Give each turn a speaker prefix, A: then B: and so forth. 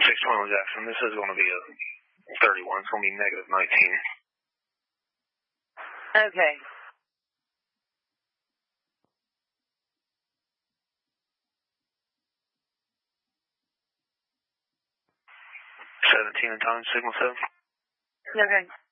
A: 621 Jackson, this is going to be a 31. It's going to be negative 19.
B: Okay.
A: And time, signal 7.
B: Okay.